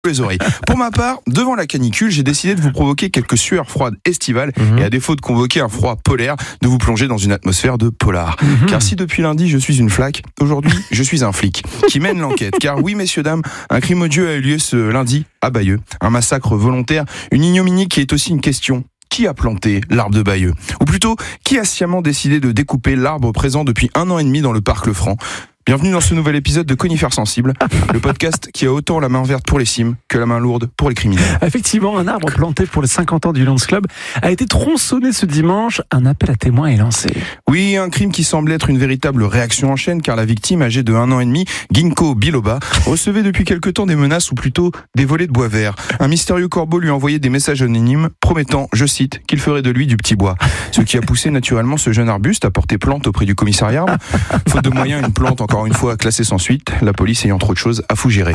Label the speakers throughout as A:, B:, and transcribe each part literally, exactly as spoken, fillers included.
A: les oreilles. Pour ma part, devant la canicule, j'ai décidé de vous provoquer quelques sueurs froides estivales mmh. et à défaut de convoquer un froid polaire, de vous plonger dans une atmosphère de polar. Mmh. Car si depuis lundi je suis une flaque, aujourd'hui je suis un flic qui mène l'enquête. Car oui, messieurs, dames, un crime odieux a eu lieu ce lundi à Bayeux. Un massacre volontaire, une ignominie qui est aussi une question. Qui a planté l'arbre de Bayeux ? Ou plutôt, qui a sciemment décidé de découper l'arbre présent depuis un an et demi dans le parc Lefranc ? Bienvenue dans ce nouvel épisode de Conifères Sensibles, le podcast qui a autant la main verte pour les cimes que la main lourde pour les criminels.
B: Effectivement, un arbre planté pour les cinquante ans du Lions Club a été tronçonné ce dimanche. Un appel à témoins est lancé.
A: Oui, un crime qui semble être une véritable réaction en chaîne, car la victime, âgée de un an et demi, Ginkgo biloba, recevait depuis quelque temps des menaces ou plutôt des volets de bois vert. Un mystérieux corbeau lui envoyait des messages anonymes promettant, je cite, qu'il ferait de lui du petit bois. Ce qui a poussé naturellement ce jeune arbuste à porter plainte auprès du commissariat. Faute de moyens, une plante encore une fois classée sans suite, la police ayant trop de choses à fougérer.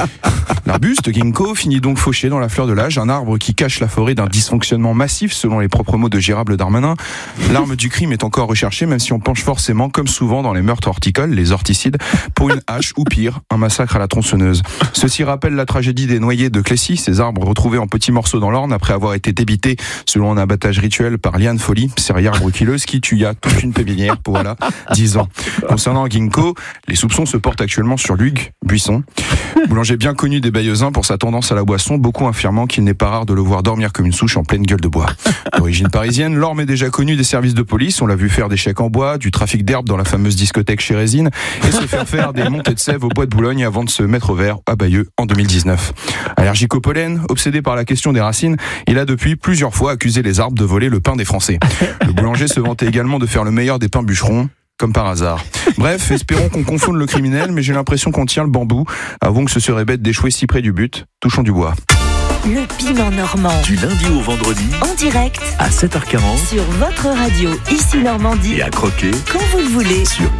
A: L'arbuste Ginkgo finit donc fauché dans la fleur de l'âge, un arbre qui cache la forêt d'un dysfonctionnement massif selon les propres mots de Gérald Darmanin. L'arme du crime est encore recherchée, même si on penche forcément, comme souvent dans les meurtres horticoles, les orticides, pour une hache ou pire, un massacre à la tronçonneuse. Ceci rappelle la tragédie des noyers de Clécy, ces arbres retrouvés en petits morceaux dans l'Orne après avoir été débités selon un abattage rituel par Liane Folly, serrière bruquileuse qui tuya toute une pépinière pour voilà, dix ans. Concernant Ginkgo, les soupçons se portent actuellement sur Luc Buisson, boulanger bien connu des Bayeuxins pour sa tendance à la boisson, beaucoup affirmant qu'il n'est pas rare de le voir dormir comme une souche en pleine gueule de bois. D'origine parisienne, l'Orme est déjà connu des services de police, on l'a vu faire des chèques en bois, du trafic d'herbe dans la fameuse discothèque chez Résine, et se faire faire des montées de sève au bois de Boulogne avant de se mettre au vert à Bayeux en deux mille dix-neuf. Allergique au pollen, obsédé par la question des racines, il a depuis plusieurs fois accusé les arbres de voler le pain des Français. Le boulanger se vantait également de faire le meilleur des pains bûcherons, comme par hasard. Bref, espérons qu'on confonde le criminel, mais j'ai l'impression qu'on tient le bambou. Avouons que ce serait bête d'échouer si près du but. Touchons du bois.
C: Le Piment Normand.
D: Du lundi au vendredi.
C: En direct.
D: À sept heures quarante.
C: Sur votre radio, ici Normandie.
D: Et à croquer.
C: Quand vous le voulez.
D: Sur